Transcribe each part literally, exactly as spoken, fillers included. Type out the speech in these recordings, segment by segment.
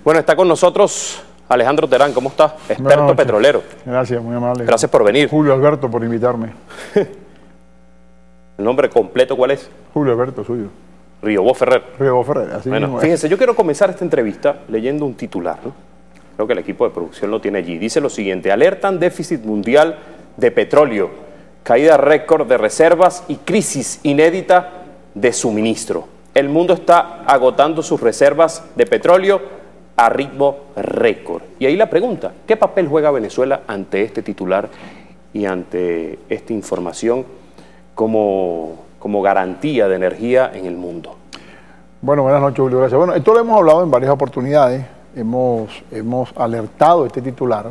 Bueno, está con nosotros Alejandro Terán. ¿Cómo está? Experto petrolero. Gracias, muy amable. Gracias por venir. Julio Alberto, por invitarme. ¿El nombre completo cuál es? Julio Alberto, suyo. Riobó Ferrer. Riobó Ferrer, así Bueno, mismo es. fíjense, yo quiero comenzar esta entrevista leyendo un titular, ¿no? Creo que el equipo de producción lo tiene allí. Dice lo siguiente: alertan déficit mundial de petróleo, caída récord de reservas y crisis inédita de suministro. El mundo está agotando sus reservas de petróleo a ritmo récord. Y ahí la pregunta: ¿qué papel juega Venezuela ante este titular y ante esta información como, como garantía de energía en el mundo? Bueno, buenas noches, Julio, gracias. Bueno, esto lo hemos hablado en varias oportunidades, hemos, hemos alertado este titular.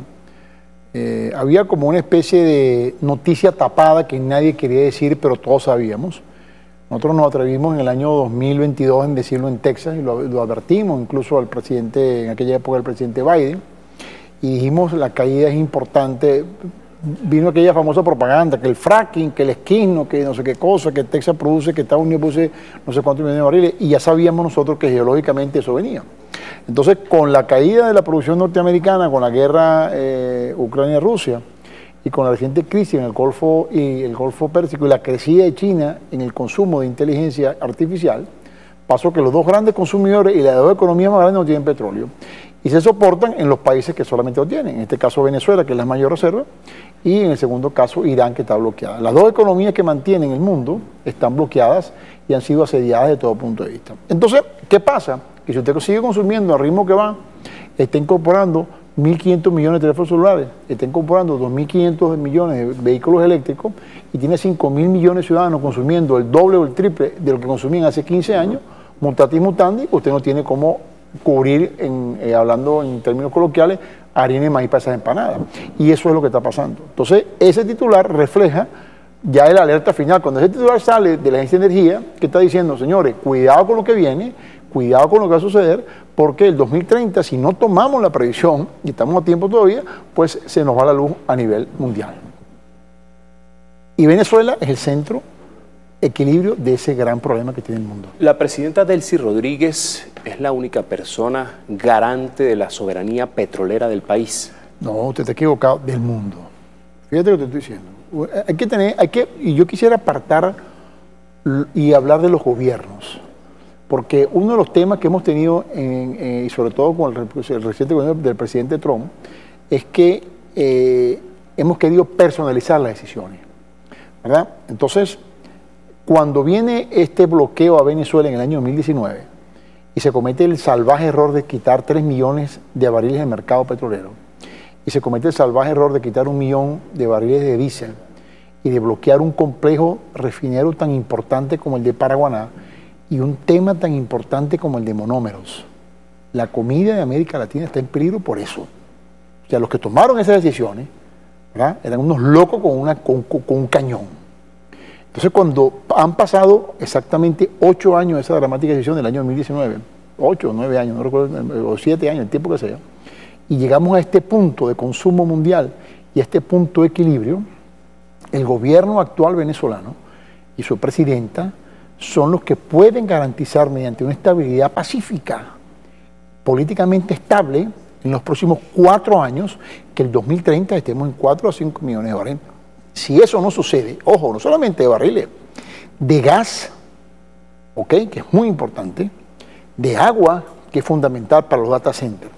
Eh, había como una especie de noticia tapada que nadie quería decir, pero todos sabíamos. Nosotros nos atrevimos en el año dos mil veintidós en decirlo en Texas y lo, lo advertimos incluso al presidente, en aquella época el presidente Biden, y dijimos la caída es importante. Vino aquella famosa propaganda, que el fracking, que el esquino, que no sé qué cosa, que Texas produce, que Estados Unidos produce no sé cuántos millones de barriles, y ya sabíamos nosotros que geológicamente eso venía. Entonces, con la caída de la producción norteamericana, con la guerra eh, Ucrania-Rusia, y con la reciente crisis en el Golfo y el Golfo Pérsico y la crecida de China en el consumo de inteligencia artificial, pasó que los dos grandes consumidores y las dos economías más grandes no tienen petróleo y se soportan en los países que solamente lo tienen, en este caso Venezuela, que es la mayor reserva, y en el segundo caso Irán, que está bloqueada. Las dos economías que mantienen el mundo están bloqueadas y han sido asediadas de todo punto de vista. Entonces, ¿qué pasa? Que si usted sigue consumiendo al ritmo que va, está incorporando mil quinientos millones de teléfonos celulares, está incorporando dos mil quinientos millones de vehículos eléctricos y tiene cinco mil millones de ciudadanos consumiendo el doble o el triple de lo que consumían hace quince años, mutatis mutandi, usted no tiene cómo cubrir, en, eh, hablando en términos coloquiales, harina y maíz para esas empanadas. Y eso es lo que está pasando. Entonces, ese titular refleja ya el alerta final. Cuando ese titular sale de la Agencia de Energía, que está diciendo, señores, cuidado con lo que viene, cuidado con lo que va a suceder, porque el dos mil treinta, si no tomamos la previsión, y estamos a tiempo todavía, pues se nos va la luz a nivel mundial. Y Venezuela es el centro, equilibrio de ese gran problema que tiene el mundo. La presidenta Delcy Rodríguez es la única persona garante de la soberanía petrolera del país. No, usted está equivocado, del mundo. Fíjate lo que te estoy diciendo. Hay que tener, hay que, y yo quisiera apartar y hablar de los gobiernos. Porque uno de los temas que hemos tenido, en, eh, y sobre todo con el, el reciente gobierno del presidente Trump, es que eh, hemos querido personalizar las decisiones, ¿verdad? Entonces, cuando viene este bloqueo a Venezuela en el año dos mil diecinueve y se comete el salvaje error de quitar tres millones de barriles del mercado petrolero, y se comete el salvaje error de quitar un millón de barriles de diésel y de bloquear un complejo refinero tan importante como el de Paraguaná, y un tema tan importante como el de monómeros. La comida de América Latina está en peligro por eso. O sea, los que tomaron esas decisiones, ¿verdad?, eran unos locos con, una, con, con un cañón. Entonces, cuando han pasado exactamente ocho años de esa dramática decisión del año dos mil diecinueve, ocho o nueve años, no recuerdo, o siete años, el tiempo que sea, y llegamos a este punto de consumo mundial y a este punto de equilibrio, el gobierno actual venezolano y su presidenta son los que pueden garantizar mediante una estabilidad pacífica, políticamente estable, en los próximos cuatro años, que el dos mil treinta estemos en cuatro a cinco millones de barriles. Si eso no sucede, ojo, no solamente de barriles, de gas, ¿ok?, que es muy importante, de agua, que es fundamental para los data centers,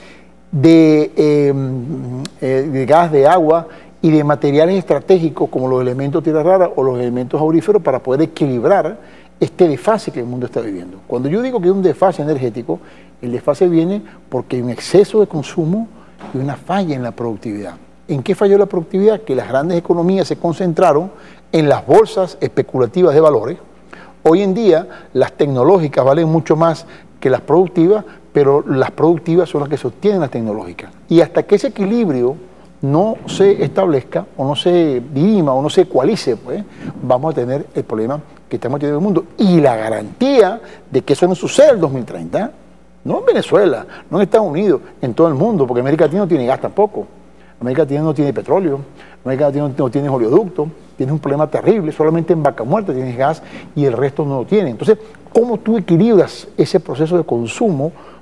de, eh, eh, de gas, de agua y de materiales estratégicos como los elementos tierra rara o los elementos auríferos para poder equilibrar este desfase que el mundo está viviendo. Cuando yo digo que hay un desfase energético, el desfase viene porque hay un exceso de consumo y una falla en la productividad. ¿En qué falló la productividad? Que las grandes economías se concentraron en las bolsas especulativas de valores. Hoy en día las tecnológicas valen mucho más que las productivas, pero las productivas son las que sostienen las tecnológicas. Y hasta que ese equilibrio no se establezca o no se dirima o no se ecualice, pues vamos a tener el problema que estamos teniendo en el mundo. Y la garantía de que eso no suceda en el dos mil treinta, no en Venezuela, no en Estados Unidos, en todo el mundo, porque América Latina no tiene gas tampoco. América Latina no tiene petróleo, América Latina no tiene oleoducto, tiene un problema terrible, solamente en Vaca Muerta tienes gas y el resto no lo tiene. Entonces, ¿cómo tú equilibras ese proceso de consumo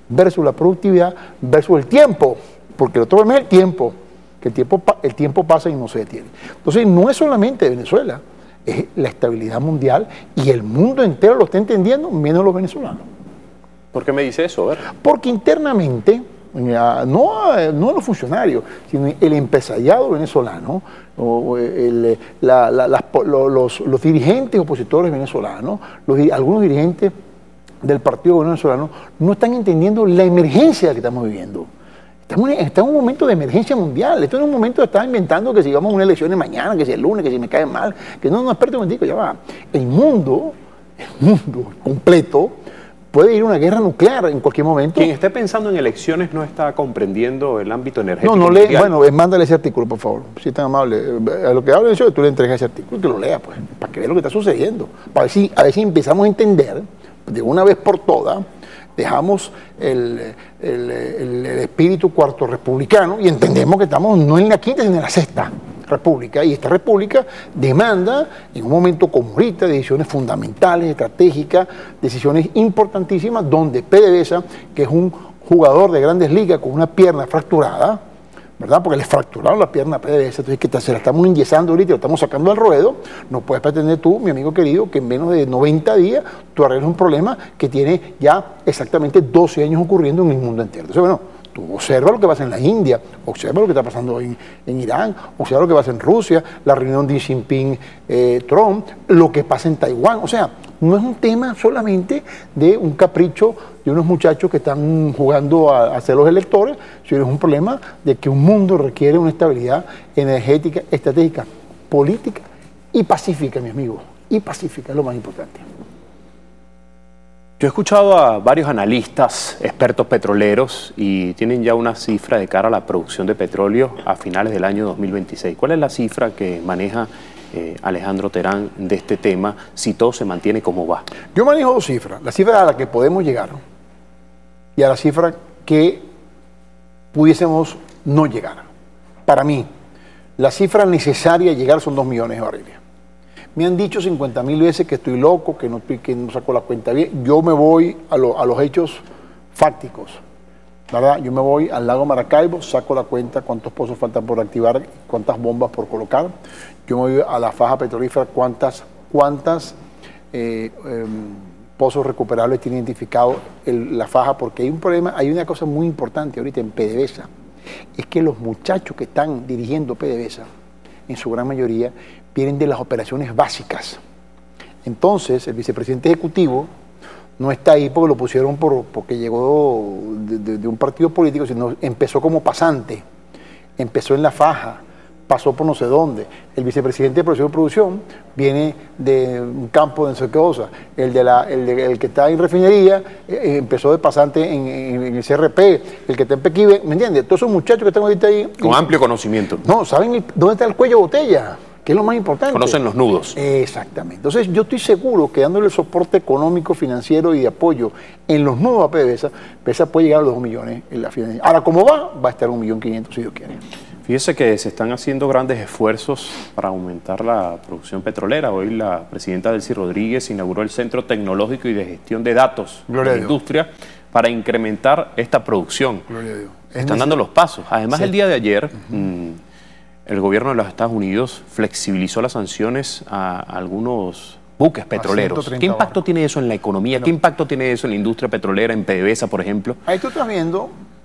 versus la productividad versus el tiempo, porque el otro problema es el tiempo, que el tiempo, el tiempo pasa y no se detiene. Entonces no es solamente Venezuela, es la estabilidad mundial y el mundo entero lo está entendiendo, menos los venezolanos. ¿Por qué me dice eso? A ver. Porque internamente, no, no los funcionarios, sino el empresariado venezolano, o el, la, la, las, los, los dirigentes opositores venezolanos, los, algunos dirigentes del Partido Venezolano, no están entendiendo la emergencia que estamos viviendo. Estamos en, estamos en un momento de emergencia mundial. Esto no es un momento de estar inventando que si vamos a unas elecciones mañana, que si el lunes, que si me cae mal, que no, no, espérate un momentico, ya va. El mundo, el mundo completo, puede ir a una guerra nuclear en cualquier momento. Quien esté pensando en elecciones no está comprendiendo el ámbito energético. No, no lee, bueno, eh, mándale ese artículo, por favor, si es tan amable. A lo que habla eso, tú le entregas ese artículo y que lo lea, pues, para que vea lo que está sucediendo. Para ver si, a ver si empezamos a entender, de una vez por todas, dejamos el, el, el, el espíritu cuarto republicano y entendemos que estamos no en la quinta, sino en la sexta república. Y esta república demanda, en un momento como ahorita, decisiones fundamentales, estratégicas, decisiones importantísimas, donde PDVSA, que es un jugador de grandes ligas con una pierna fracturada, ¿verdad? Porque le fracturaron la pierna a PDVSA, entonces que se la estamos enyesando ahorita, lo estamos sacando al ruedo. No puedes pretender tú, mi amigo querido, que en menos de noventa días tú arregles un problema que tiene ya exactamente doce años ocurriendo en el mundo entero. Entonces, bueno, tú observa lo que pasa en la India, observa lo que está pasando en, en Irán, observa lo que pasa en Rusia, la reunión de Xi Jinping, eh, Trump, lo que pasa en Taiwán. O sea, no es un tema solamente de un capricho de unos muchachos que están jugando a, a ser los electores, sino es un problema de que un mundo requiere una estabilidad energética, estratégica, política y pacífica, mi amigo. Y pacífica es lo más importante. Yo he escuchado a varios analistas, expertos petroleros, y tienen ya una cifra de cara a la producción de petróleo a finales del año dos mil veintiséis. ¿Cuál es la cifra que maneja eh, Alejandro Terán de este tema, si todo se mantiene como va? Yo manejo dos cifras. La cifra a la que podemos llegar y a la cifra que pudiésemos no llegar. Para mí, la cifra necesaria a llegar son dos millones de barriles. Me han dicho cincuenta mil veces que estoy loco, que no, que no saco la cuenta bien. Yo me voy a, lo, a los hechos fácticos, ¿verdad? Yo me voy al lago Maracaibo, saco la cuenta cuántos pozos faltan por activar, cuántas bombas por colocar. Yo me voy a la faja petrolífera, cuántas, cuántas eh, eh, pozos recuperables tiene identificado el, la faja, porque hay un problema, hay una cosa muy importante ahorita en PDVSA, es que los muchachos que están dirigiendo PDVSA, en su gran mayoría, vienen de las operaciones básicas. Entonces, el vicepresidente ejecutivo no está ahí porque lo pusieron por, porque llegó de, de, de un partido político, sino empezó como pasante, empezó en la faja, pasó por no sé dónde. El vicepresidente de Producción de Producción viene de un campo de no sé qué cosa. El, de la, el, de, el que está en refinería eh, empezó de pasante en, en, en el C R P, el que está en Pequive, ¿me entiendes? Todos esos muchachos que están ahorita ahí... Con y, amplio conocimiento. No, ¿saben el, dónde está el cuello de botella? Que es lo más importante. Conocen los nudos. Exactamente. Entonces, yo estoy seguro que dándole el soporte económico, financiero y de apoyo en los nudos a PDVSA, PDVSA puede llegar a los dos millones en la final. Ahora, ¿cómo va? Va a estar un millón quinientos si Dios quiere. Fíjese que se están haciendo grandes esfuerzos para aumentar la producción petrolera. Hoy la presidenta Delcy Rodríguez inauguró el Centro Tecnológico y de Gestión de Datos de la Industria para incrementar esta producción. Gloria a Dios. Están dando los pasos. Además, sí. El día de ayer... Uh-huh. mmm, el gobierno de los Estados Unidos flexibilizó las sanciones a algunos buques petroleros. ¿Qué impacto barcos. tiene eso en la economía? Bueno, ¿qué impacto tiene eso en la industria petrolera, en PDVSA, por ejemplo? Ahí tú estás viendo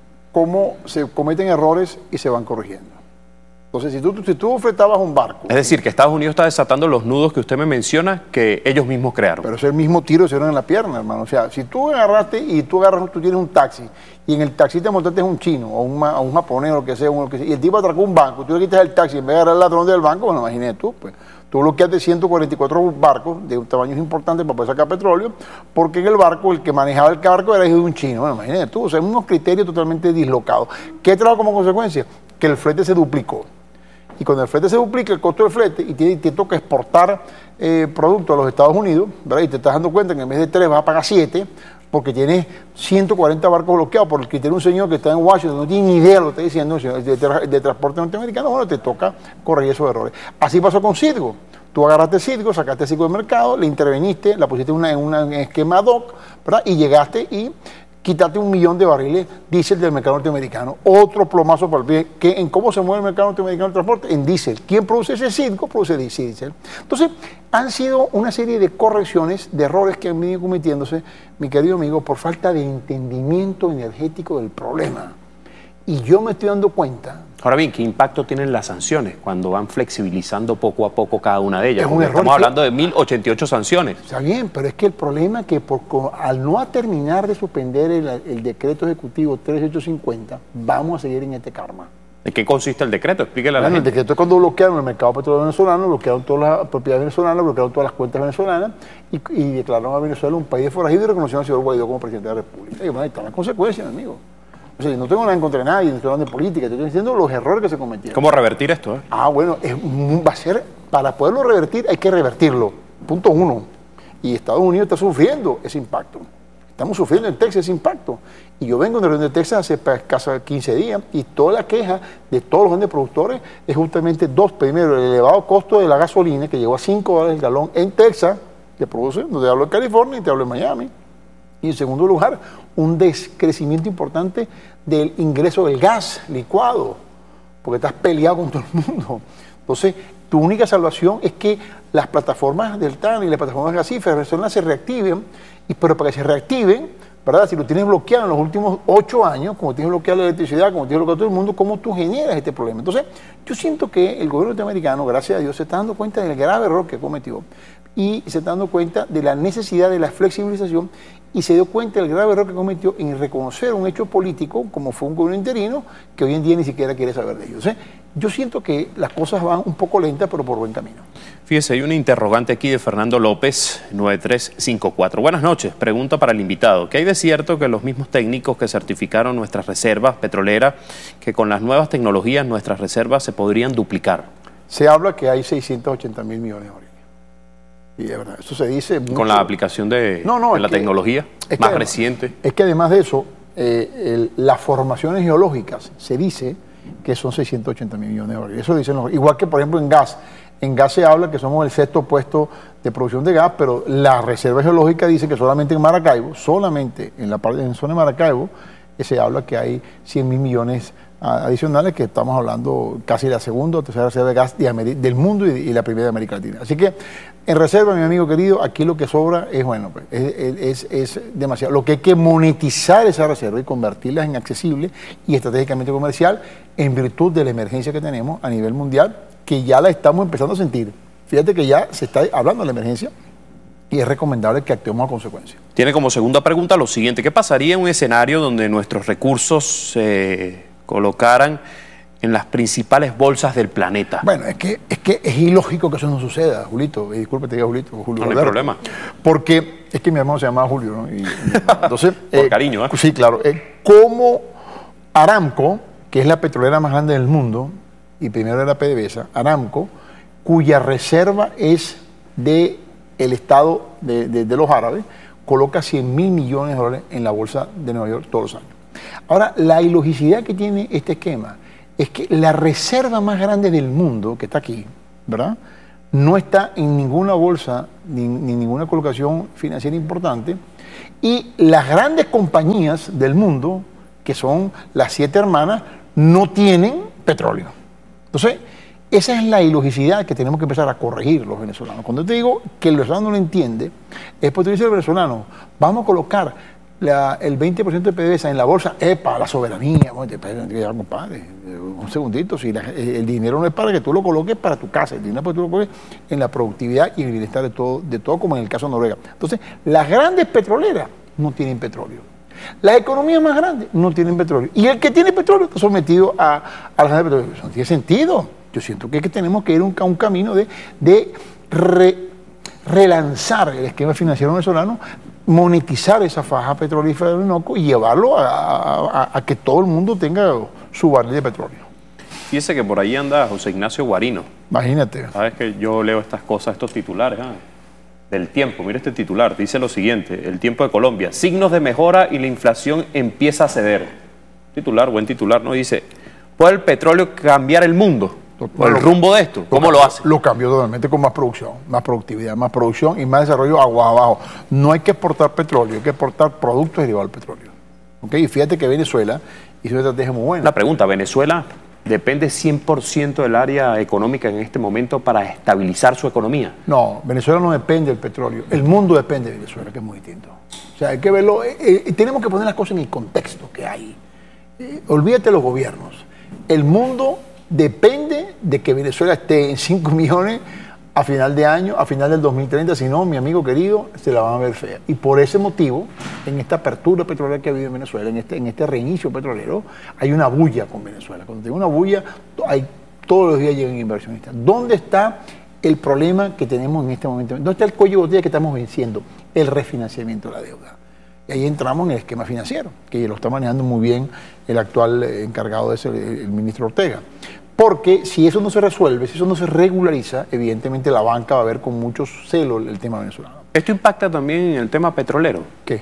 cómo se cometen errores y se van corrigiendo. Entonces, si tú, si tú fletabas un barco... Es decir, que Estados Unidos está desatando los nudos que usted me menciona que ellos mismos crearon. Pero es el mismo tiro que se dieron en la pierna, hermano. O sea, si tú agarraste y tú agarras, tú tienes un taxi y en el taxi te montaste un chino o un, o un japonés o lo que sea, o lo que sea, y el tipo atracó un banco, tú le quitas el taxi en vez de agarrar el ladrón del banco, bueno, imagínate tú, pues. Tú bloqueaste ciento cuarenta y cuatro barcos de tamaños importantes para poder sacar petróleo, porque en el barco, el que manejaba el barco era hijo de un chino. Bueno, imagínate tú, o sea, unos criterios totalmente dislocados. ¿Qué trajo como consecuencia? Que el flete se duplicó. Y cuando el flete se duplica, el costo del flete, y te, te toca exportar eh, productos a los Estados Unidos, ¿verdad? Y te estás dando cuenta que en vez de tres vas a pagar siete, porque tienes ciento cuarenta barcos bloqueados por el criterio de un señor que está en Washington, no tiene ni idea de lo que está diciendo, de, de, de transporte norteamericano, bueno, te toca corregir esos errores. Así pasó con Citgo. Tú agarraste Citgo, sacaste Citgo del mercado, le interveniste, la pusiste en, una, en un esquema ad hoc, ¿verdad? Y llegaste y quitarte un millón de barriles diésel del mercado norteamericano. Otro plomazo para el pie. ¿Que ¿En cómo se mueve el mercado norteamericano del transporte? En diésel. ¿Quién produce ese Citgo? Produce diésel. Entonces, han sido una serie de correcciones, de errores que han venido cometiéndose, mi querido amigo, por falta de entendimiento energético del problema. Y yo me estoy dando cuenta. Ahora bien, ¿qué impacto tienen las sanciones cuando van flexibilizando poco a poco cada una de ellas? Es un Porque error estamos que- hablando de mil ochenta y ocho sanciones. Está bien, pero es que el problema es que por, co- al no terminar de suspender el, el decreto ejecutivo trece mil ochocientos cincuenta, vamos a seguir en este karma. ¿En qué consiste el decreto? Explíquele a la Bueno, el gente. decreto es cuando bloquearon el mercado petrolero venezolano, bloquearon todas las propiedades venezolanas, bloquearon todas las cuentas venezolanas y, y declararon a Venezuela un país de forajido y reconocieron al señor Guaidó como presidente de la República. Y bueno, ahí están las consecuencias, amigo. O sea, yo no tengo nada en contra de nadie, no estoy hablando de política, estoy diciendo los errores que se cometieron. ¿Cómo revertir esto? eh? Ah, bueno, es, mu- va a ser, para poderlo revertir hay que revertirlo. Punto uno. Y Estados Unidos está sufriendo ese impacto. Estamos sufriendo en Texas ese impacto. Y yo vengo de la región de Texas hace pa- escasos quince días y toda la queja de todos los grandes productores es justamente dos. Primero, el elevado costo de la gasolina que llegó a cinco dólares el galón en Texas, que produce, no te hablo de California y te hablo de Miami. Y en segundo lugar, un descrecimiento importante del ingreso del gas licuado, porque estás peleado con todo el mundo. Entonces, tu única salvación es que las plataformas del T A N y las plataformas gasíferas venezolanas se reactiven, y, pero para que se reactiven, ¿verdad? Si lo tienes bloqueado en los últimos ocho años, como tienes bloqueado la electricidad, como tienes bloqueado todo el mundo, ¿cómo tú generas este problema? Entonces, yo siento que el gobierno norteamericano, gracias a Dios, se está dando cuenta del grave error que cometió y se está dando cuenta de la necesidad de la flexibilización y se dio cuenta del grave error que cometió en reconocer un hecho político como fue un gobierno interino que hoy en día ni siquiera quiere saber de ellos. ¿eh? Yo siento que las cosas van un poco lentas, pero por buen camino. Fíjese, hay un interrogante aquí de Fernando López, nueve tres cinco cuatro. Buenas noches, pregunta para el invitado. ¿Qué hay de cierto que los mismos técnicos que certificaron nuestras reservas petroleras, que con las nuevas tecnologías nuestras reservas se podrían duplicar? Se habla que hay seiscientos ochenta mil millones de barriles. Y de verdad, eso se dice mucho. Con la aplicación de, No, no, de es la que- tecnología es que más además- reciente. Es que además de eso, eh, el- las formaciones geológicas se dice que son seiscientos ochenta mil millones de barriles. Eso dicen los, igual que por ejemplo en gas. En gas se habla que somos el sexto puesto de producción de gas, pero la reserva geológica dice que solamente en Maracaibo, solamente en la parte en zona de Maracaibo, eh, se habla que hay cien mil millones a- adicionales, que estamos hablando casi la segunda o tercera reserva de gas de Ameri- del mundo y, y la primera de América Latina. Así que en reserva, mi amigo querido, aquí lo que sobra es, bueno, pues, es, es- es demasiado. Lo que hay que monetizar esa reserva y convertirlas en accesible y estratégicamente comercial en virtud de la emergencia que tenemos a nivel mundial, que ya la estamos empezando a sentir. Fíjate que ya se está hablando de la emergencia y es recomendable que actuemos a consecuencia. Tiene como segunda pregunta lo siguiente: ¿qué pasaría en un escenario donde nuestros recursos se colocaran en las principales bolsas del planeta? Bueno, es que, es que es ilógico que eso no suceda, Julito. Eh, disculpe, te diga Julito. Julio No, no hay Alberto. problema. Porque es que mi hermano se llamaba Julio, ¿no? Y, y, entonces, Por cariño, ¿eh? Sí, claro. Eh, como Aramco, que es la petrolera más grande del mundo, y primero era PDVSA, Aramco, cuya reserva es de el Estado de, de- de los árabes, coloca cien mil millones de dólares en la bolsa de Nueva York todos los años. Ahora, la ilogicidad que tiene este esquema es que la reserva más grande del mundo, que está aquí, ¿verdad?, no está en ninguna bolsa ni, ni ninguna colocación financiera importante, y las grandes compañías del mundo, que son las siete hermanas, no tienen petróleo. Entonces, esa es la ilogicidad que tenemos que empezar a corregir los venezolanos. Cuando yo te digo que el venezolano no lo entiende, es porque tú dices al venezolano, vamos a colocar la- el veinte por ciento de PDVSA en la bolsa, ¡epa, la soberanía! Bueno, te- te- ya, compadre, eh, un segundito, si la- el dinero no es para que tú lo coloques para tu casa, el dinero es para que tú lo coloques en la productividad y el bienestar de todo, de todo, como en el caso de Noruega. Entonces, las grandes petroleras no tienen petróleo. Las economías más grandes no tienen petróleo. Y el que tiene petróleo está sometido a, a las grandes petroleras. Eso no tiene sentido. Yo siento que, es que tenemos que ir a un, a un camino de, de re- relanzar el esquema financiero venezolano, monetizar esa faja petrolífera del Orinoco y llevarlo a, a- a que todo el mundo tenga su barril de petróleo. Fíjese que por ahí anda José Ignacio Guarino. Imagínate. Sabes que yo leo estas cosas, estos titulares, ah, del tiempo. Mira este titular, dice lo siguiente: el tiempo de Colombia, signos de mejora y la inflación empieza a ceder. Titular, buen titular, ¿no? Dice, ¿puede el petróleo cambiar el mundo? ¿O el rumbo de esto? ¿Cómo lo hace? Lo cambió totalmente con más producción, más productividad, más producción y más desarrollo agua abajo. No hay que exportar petróleo, hay que exportar productos derivados del petróleo. ¿okay? Y fíjate que Venezuela hizo una estrategia muy buena. Una pregunta, ¿Venezuela depende cien por ciento del área económica en este momento para estabilizar su economía? No, Venezuela no depende del petróleo. El mundo depende de Venezuela, que es muy distinto. O sea, hay que verlo. Eh, eh, tenemos que poner las cosas en el contexto que hay. Eh, olvídate de los gobiernos. El mundo depende de que Venezuela esté en cinco millones a final de año, a final del dos mil treinta. Si no, mi amigo querido, se la van a ver fea. Y por ese motivo, en esta apertura petrolera que ha habido en Venezuela, en este, en este reinicio petrolero, hay una bulla con Venezuela. Cuando tengo una bulla, hay, todos los días llegan inversionistas. ¿Dónde está el problema que tenemos en este momento? ¿Dónde está el cuello de botella que estamos venciendo? El refinanciamiento de la deuda. Y ahí entramos en el esquema financiero, que lo está manejando muy bien el actual encargado de ese, el ministro Ortega. Porque si eso no se resuelve, si eso no se regulariza, evidentemente la banca va a ver con mucho celo el tema venezolano. ¿Esto impacta también en el tema petrolero? ¿Qué?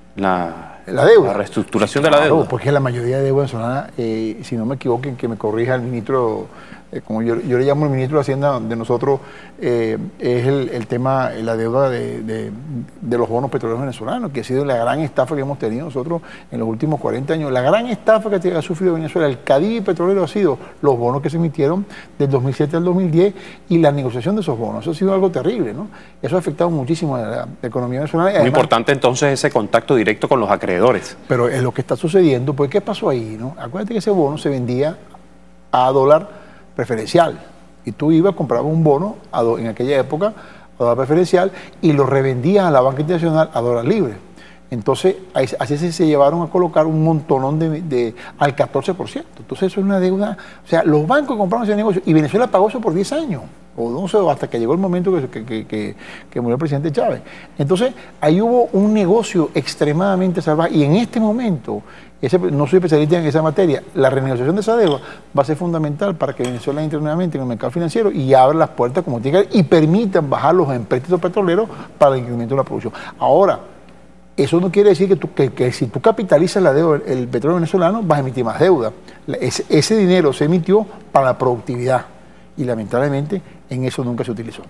La, la deuda. La reestructuración sí, claro, de la deuda. Porque la mayoría de deuda venezolana, eh, si no me equivoco, que me corrija el ministro, eh, como yo, yo le llamo el ministro de Hacienda de nosotros, eh, es el, el tema, la deuda de, de, de los bonos petroleros venezolanos, que ha sido la gran estafa que hemos tenido nosotros en los últimos cuarenta años. La gran estafa que ha sufrido Venezuela, el Cadivi petrolero, ha sido los bonos que se emitieron del dos mil siete al dos mil diez y la negociación de esos bonos. Eso ha sido algo terrible, ¿no? Eso ha afectado muchísimo a la, la economía venezolana. Muy además, importante entonces ese contacto directo con los acreedores. Pero es lo que está sucediendo, pues ¿qué pasó ahí? ¿No? Acuérdate que ese bono se vendía a dólar preferencial y tú ibas, comprabas un bono a do, en aquella época a dólar preferencial y lo revendías a la banca internacional a dólar libre. Entonces así se, se llevaron a colocar un montonón de, de, al catorce por ciento. Entonces eso es una deuda, o sea, los bancos compraron ese negocio y Venezuela pagó eso por diez años. O no sé, hasta que llegó el momento que, que, que, que, que murió el presidente Chávez. Entonces, ahí hubo un negocio extremadamente salvaje. Y en este momento, ese, no soy especialista en esa materia, la renegociación de esa deuda va a ser fundamental para que Venezuela entre nuevamente en el mercado financiero y abra las puertas como tiene que y permitan bajar los empréstitos petroleros para el incremento de la producción. Ahora, eso no quiere decir que, tú, que, que si tú capitalizas la deuda, el, el petróleo venezolano, vas a emitir más deuda. Ese, ese dinero se emitió para la productividad. Y lamentablemente en eso nunca se utilizó.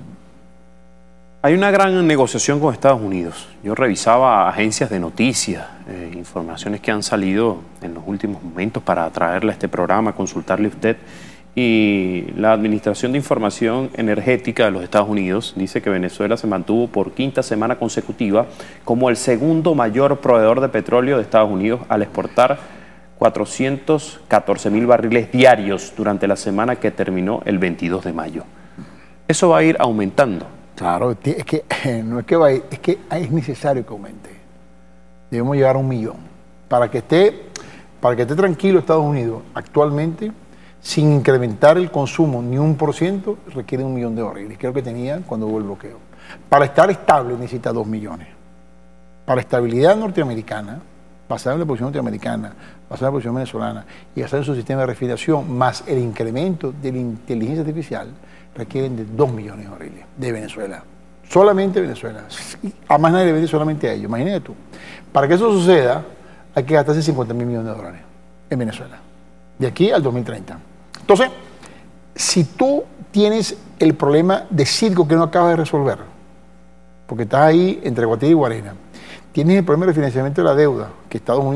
Hay una gran negociación con Estados Unidos. Yo revisaba agencias de noticias, eh, informaciones que han salido en los últimos momentos para traerle a este programa, consultarle a usted. Y la Administración de Información Energética de los Estados Unidos dice que Venezuela se mantuvo por quinta semana consecutiva como el segundo mayor proveedor de petróleo de Estados Unidos al exportar cuatrocientos catorce mil barriles diarios durante la semana que terminó el veintidós de mayo. Eso va a ir aumentando. Claro, es que no es que va a ir, es que es necesario que aumente. Debemos llegar a un millón. Para que esté, para que esté tranquilo Estados Unidos actualmente, sin incrementar el consumo ni un por ciento, requiere un millón de barriles, que es lo que tenía cuando hubo el bloqueo. Para estar estable necesita dos millones. Para estabilidad norteamericana, basada en la producción norteamericana, basada en la producción venezolana y basada en su sistema de refrigeración, más el incremento de la inteligencia artificial, requieren de dos millones de barriles de Venezuela. Solamente Venezuela. A más nadie le vende solamente a ellos. Imagínate tú. Para que eso suceda, hay que gastarse cincuenta mil millones de dólares en Venezuela. De aquí al dos mil treinta. Entonces, si tú tienes el problema de circo que no acabas de resolver, porque estás ahí entre Guatire y Guarena, tienes el problema de financiamiento de la deuda, que Estados Unidos